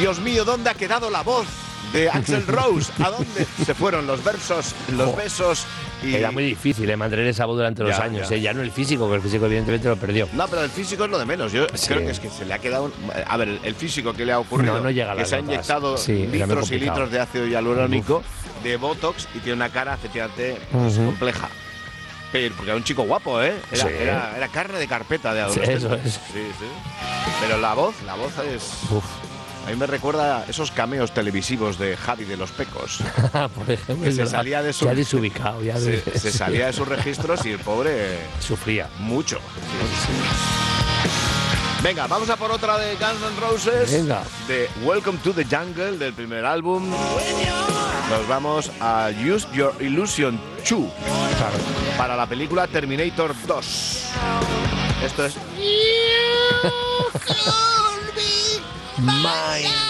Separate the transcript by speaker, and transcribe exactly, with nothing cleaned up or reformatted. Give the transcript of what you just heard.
Speaker 1: Dios mío, ¿dónde ha quedado la voz de Axl Rose? ¿A dónde se fueron los versos, los oh. besos? Y...
Speaker 2: Era muy difícil ¿eh? mantener esa voz durante los
Speaker 1: ya,
Speaker 2: años.
Speaker 1: Ya.
Speaker 2: ¿eh? ya no el físico, porque el físico evidentemente lo perdió.
Speaker 1: No, pero el físico es lo de menos. Yo sí. creo que es que se le ha quedado... Un... A ver, el físico que le ha ocurrido,
Speaker 2: no, no llega a
Speaker 1: que
Speaker 2: las
Speaker 1: se ha
Speaker 2: notas.
Speaker 1: inyectado
Speaker 2: Sí,
Speaker 1: litros y litros de ácido hialurónico, Uf. de Botox, y tiene una cara efectivamente pues, uh-huh. compleja. Pero, porque era un chico guapo, ¿eh? Era,
Speaker 2: sí.
Speaker 1: era, era carne de carpeta de adolescente.
Speaker 2: Sí, eso es.
Speaker 1: Sí, sí. Pero la voz, la voz es... Uf. A mí me recuerda esos cameos televisivos de Javi de los Pecos.
Speaker 2: Por ejemplo,
Speaker 1: que se salía de su...
Speaker 2: Ya desubicado. Ya
Speaker 1: se, de... se salía de sus registros y el pobre...
Speaker 2: Sufría.
Speaker 1: Mucho. Sí, sí. Venga, vamos a por otra de Guns N' Roses.
Speaker 2: Venga.
Speaker 1: De Welcome to the Jungle, del primer álbum. Nos vamos a Use Your Illusion dos.
Speaker 2: Claro.
Speaker 1: Para la película Terminator dos. Esto es...
Speaker 2: Mine.